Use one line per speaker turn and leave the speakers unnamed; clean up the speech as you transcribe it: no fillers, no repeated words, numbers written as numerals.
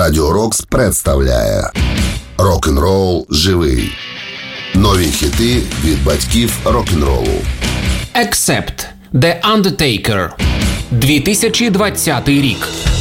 Радіо Рокс представляє Рок-н-рол живий. Нові хіти від батьків рок-н-ролу.
Accept – The Undertaker. 2020 рік.